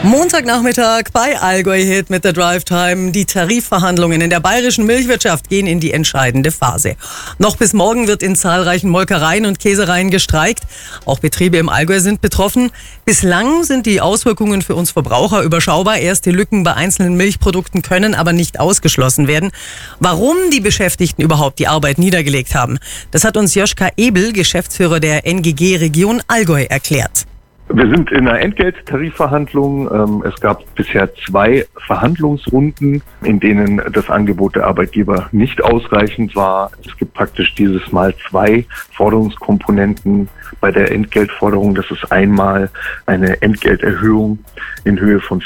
Montagnachmittag bei Allgäu Hit mit der Drive Time. Die Tarifverhandlungen in der bayerischen Milchwirtschaft gehen in die entscheidende Phase. Noch bis morgen wird in zahlreichen Molkereien und Käsereien gestreikt. Auch Betriebe im Allgäu sind betroffen. Bislang sind die Auswirkungen für uns Verbraucher überschaubar. Erste Lücken bei einzelnen Milchprodukten können aber nicht ausgeschlossen werden. Warum die Beschäftigten überhaupt die Arbeit niedergelegt haben, das hat uns Joschka Ebel, Geschäftsführer der NGG Region Allgäu, erklärt. Wir sind in einer Entgelttarifverhandlung. Es gab bisher 2 Verhandlungsrunden, in denen das Angebot der Arbeitgeber nicht ausreichend war. Es gibt praktisch dieses Mal 2 Forderungskomponenten bei der Entgeltforderung. Das ist einmal eine Entgelterhöhung in Höhe von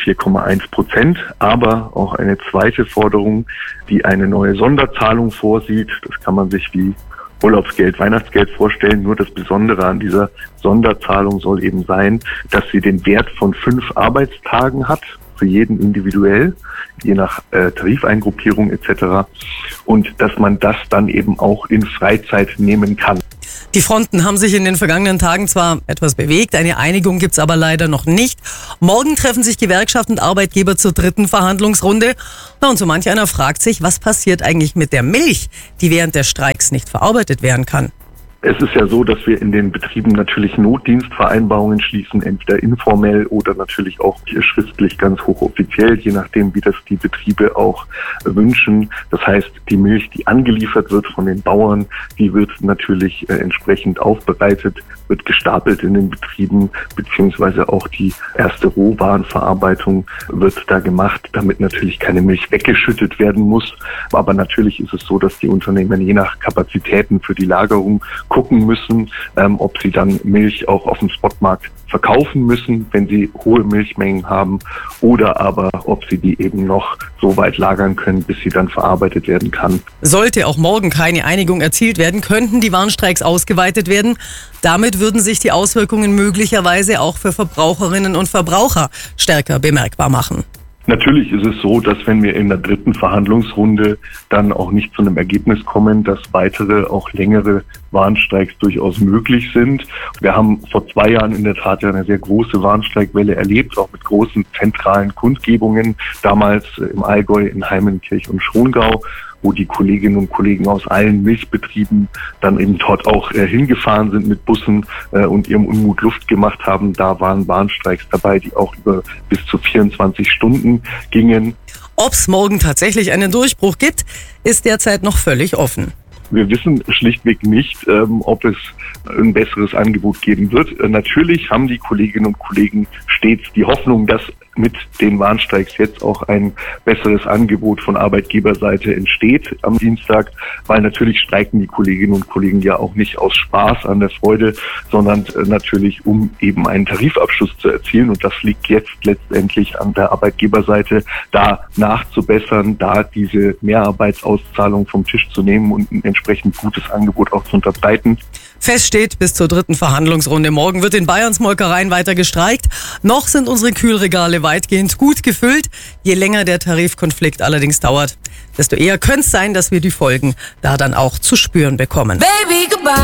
4,1%, aber auch eine zweite Forderung, die eine neue Sonderzahlung vorsieht. Das kann man sich wie Urlaubsgeld, Weihnachtsgeld vorstellen. Nur das Besondere an dieser Sonderzahlung soll eben sein, dass sie den Wert von 5 Arbeitstagen hat, für jeden individuell, je nach Tarifeingruppierung etc. Und dass man das dann eben auch in Freizeit nehmen kann. Die Fronten haben sich in den vergangenen Tagen zwar etwas bewegt, eine Einigung gibt's aber leider noch nicht. Morgen treffen sich Gewerkschaft und Arbeitgeber zur 3. Verhandlungsrunde. Und so manch einer fragt sich, was passiert eigentlich mit der Milch, die während der Streiks nicht verarbeitet werden kann. Es ist ja so, dass wir in den Betrieben natürlich Notdienstvereinbarungen schließen, entweder informell oder natürlich auch schriftlich ganz hochoffiziell, je nachdem, wie das die Betriebe auch wünschen. Das heißt, die Milch, die angeliefert wird von den Bauern, die wird natürlich entsprechend aufbereitet, wird gestapelt in den Betrieben, beziehungsweise auch die erste Rohwarenverarbeitung wird da gemacht, damit natürlich keine Milch weggeschüttet werden muss. Aber natürlich ist es so, dass die Unternehmen je nach Kapazitäten für die Lagerung gucken müssen, ob sie dann Milch auch auf dem Spotmarkt verkaufen müssen, wenn sie hohe Milchmengen haben, oder aber ob sie die eben noch so weit lagern können, bis sie dann verarbeitet werden kann. Sollte auch morgen keine Einigung erzielt werden, könnten die Warnstreiks ausgeweitet werden. Damit würden sich die Auswirkungen möglicherweise auch für Verbraucherinnen und Verbraucher stärker bemerkbar machen. Natürlich ist es so, dass wenn wir in der 3. Verhandlungsrunde dann auch nicht zu einem Ergebnis kommen, dass weitere, auch längere Warnstreiks durchaus möglich sind. Wir haben vor 2 Jahren in der Tat ja eine sehr große Warnstreikwelle erlebt, auch mit großen zentralen Kundgebungen, damals im Allgäu, in Heimenkirch und Schongau, wo die Kolleginnen und Kollegen aus allen Milchbetrieben dann eben dort auch hingefahren sind mit Bussen und ihrem Unmut Luft gemacht haben. Da waren Warnstreiks dabei, die auch über bis zu 24 Stunden gingen. Ob es morgen tatsächlich einen Durchbruch gibt, ist derzeit noch völlig offen. Wir wissen schlichtweg nicht, ob es ein besseres Angebot geben wird. Natürlich haben die Kolleginnen und Kollegen stets die Hoffnung, dass mit den Warnstreiks jetzt auch ein besseres Angebot von Arbeitgeberseite entsteht am Dienstag, weil natürlich streiken die Kolleginnen und Kollegen ja auch nicht aus Spaß an der Freude, sondern natürlich, um eben einen Tarifabschluss zu erzielen. Und das liegt jetzt letztendlich an der Arbeitgeberseite, da nachzubessern, da diese Mehrarbeitsauszahlung vom Tisch zu nehmen und ein entsprechend gutes Angebot auch zu unterbreiten. Fest steht, bis zur 3. Verhandlungsrunde morgen wird in Bayerns Molkereien weiter gestreikt. Noch sind unsere Kühlregale weitgehend gut gefüllt. Je länger der Tarifkonflikt allerdings dauert, desto eher könnte es sein, dass wir die Folgen da dann auch zu spüren bekommen. Baby, goodbye.